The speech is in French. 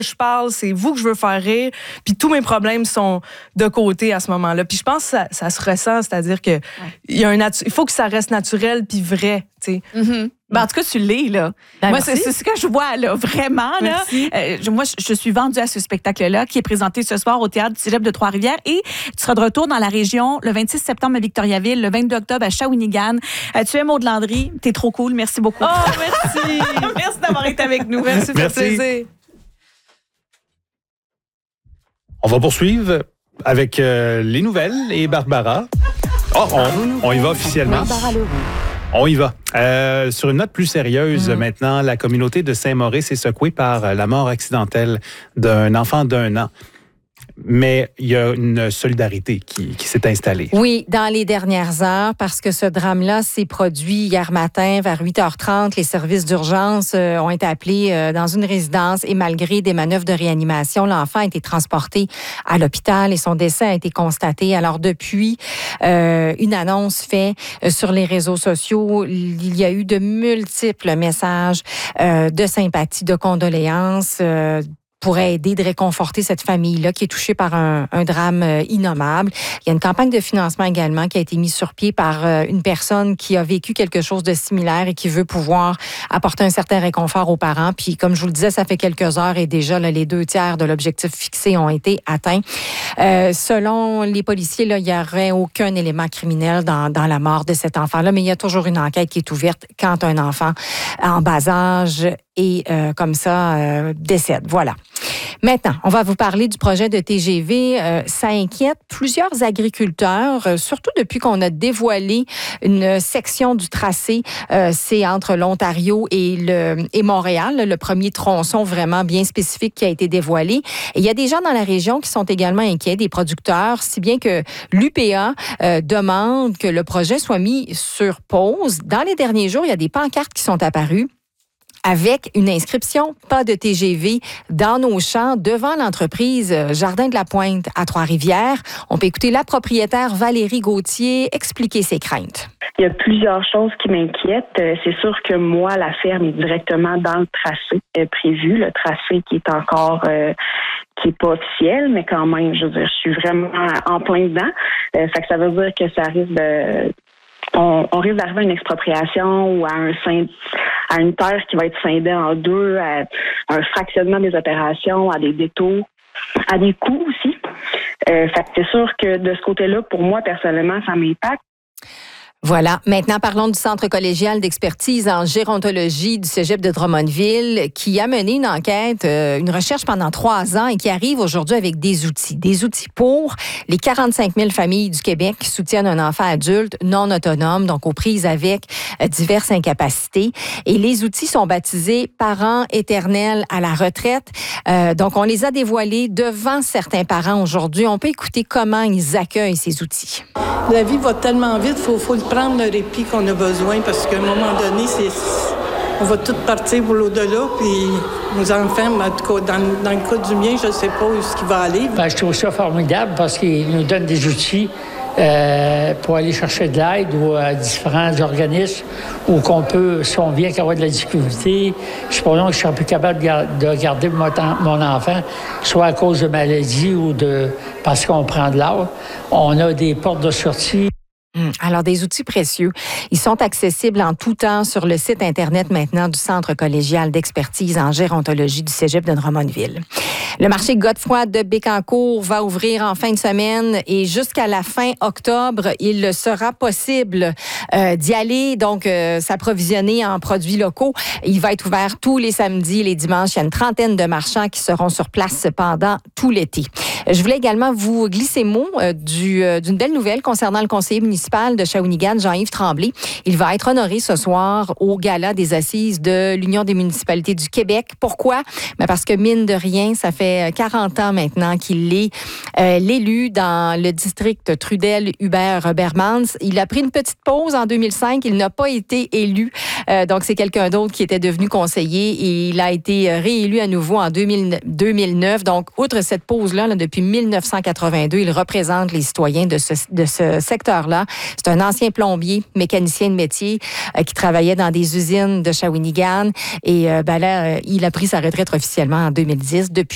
je parle, c'est vous que je veux faire rire, puis tous mes problèmes sont de côté à ce moment-là. Puis je pense que ça se ressent, c'est-à-dire que il faut que ça reste naturel puis vrai, tu sais. Mm-hmm. Ben, en tout cas, tu l'es, là. Ben, moi, c'est ce que je vois, là, vraiment. Là. Moi, je suis vendue à ce spectacle-là qui est présenté ce soir au Théâtre du Cégep de Trois-Rivières et tu seras de retour dans la région le 26 septembre à Victoriaville, le 22 octobre à Shawinigan. Tu es Maud Landry. T'es trop cool. Merci beaucoup. Oh, merci. Merci d'avoir été avec nous. Merci, ça fait plaisir. On va poursuivre avec les nouvelles et Barbara. Oh, on y va officiellement. Barbara Leroux. On y va. Sur une note plus sérieuse, maintenant, la communauté de Saint-Maurice est secouée par la mort accidentelle d'un enfant d'1 an. Mais il y a une solidarité qui s'est installée. Oui, dans les dernières heures, parce que ce drame-là s'est produit hier matin vers 8h30. Les services d'urgence ont été appelés dans une résidence et malgré des manœuvres de réanimation, l'enfant a été transporté à l'hôpital et son décès a été constaté. Alors depuis, une annonce faite sur les réseaux sociaux, il y a eu de multiples messages de sympathie, de condoléances, pour aider, de réconforter cette famille-là qui est touchée par un drame innommable. Il y a une campagne de financement également qui a été mise sur pied par une personne qui a vécu quelque chose de similaire et qui veut pouvoir apporter un certain réconfort aux parents. Puis, comme je vous le disais, ça fait quelques heures et déjà, là, les 2/3 de l'objectif fixé ont été atteints. Selon les policiers, là, il n'y aurait aucun élément criminel dans la mort de cet enfant-là, mais il y a toujours une enquête qui est ouverte quand un enfant en bas âge et comme ça décède. Voilà. Maintenant, on va vous parler du projet de TGV. Ça inquiète plusieurs agriculteurs, surtout depuis qu'on a dévoilé une section du tracé. C'est entre l'Ontario et Montréal, le premier tronçon vraiment bien spécifique qui a été dévoilé. Et il y a des gens dans la région qui sont également inquiets, des producteurs, si bien que l'UPA demande que le projet soit mis sur pause. Dans les derniers jours, il y a des pancartes qui sont apparues avec une inscription, pas de TGV, dans nos champs, devant l'entreprise Jardin de la Pointe à Trois-Rivières. On peut écouter la propriétaire Valérie Gauthier expliquer ses craintes. Il y a plusieurs choses qui m'inquiètent. C'est sûr que moi, la ferme est directement dans le tracé prévu, le tracé qui est encore qui est pas officiel, mais quand même, je veux dire, je suis vraiment en plein dedans. Fait que ça veut dire que ça risque de... On risque d'arriver à une expropriation ou à une terre qui va être scindée en deux, à un fractionnement des opérations, à des détours, à des coûts aussi. Fait que c'est sûr que de ce côté-là, pour moi, personnellement, ça m'impacte. Voilà. Maintenant, parlons du Centre collégial d'expertise en gérontologie du Cégep de Drummondville qui a mené une enquête, une recherche pendant 3 ans et qui arrive aujourd'hui avec des outils. Des outils pour les 45 000 familles du Québec qui soutiennent un enfant adulte non autonome, donc aux prises avec diverses incapacités. Et les outils sont baptisés Parents éternels à la retraite. Donc, on les a dévoilés devant certains parents aujourd'hui. On peut écouter comment ils accueillent ces outils. La vie va tellement vite, faut le prendre le répit qu'on a besoin parce qu'à un moment donné, on va tout partir pour l'au-delà. Puis nos enfants, en tout cas, dans le cas du mien, je ne sais pas où ce qui va aller. Je trouve ça formidable parce qu'ils nous donnent des outils pour aller chercher de l'aide ou à différents organismes où qu'on peut, si on vient avoir de la difficulté, supposons que je serais plus capable de garder mon enfant, soit à cause de maladie ou parce qu'on prend de l'âge. On a des portes de sortie. Alors, des outils précieux. Ils sont accessibles en tout temps sur le site Internet maintenant du Centre collégial d'expertise en gérontologie du Cégep de Drummondville. Le marché Godefroy de Bécancour va ouvrir en fin de semaine et jusqu'à la fin octobre, il sera possible d'y aller, donc s'approvisionner en produits locaux. Il va être ouvert tous les samedis, les dimanches. Il y a une trentaine de marchands qui seront sur place pendant tout l'été. Je voulais également vous glisser mot d'une belle nouvelle concernant le conseiller municipal de Shawinigan, Jean-Yves Tremblay. Il va être honoré ce soir au gala des assises de l'Union des municipalités du Québec. Pourquoi? Parce que, mine de rien, ça fait 40 ans maintenant qu'il est l'élu dans le district Trudel-Hubert-Bermans. Il a pris une petite pause en 2005. Il n'a pas été élu. Donc, c'est quelqu'un d'autre qui était devenu conseiller et il a été réélu à nouveau en 2009. Donc, outre cette pause-là, depuis 1982, il représente les citoyens de ce secteur-là. C'est un ancien plombier, mécanicien de métier qui travaillait dans des usines de Shawinigan. Et là, il a pris sa retraite officiellement en 2010. Depuis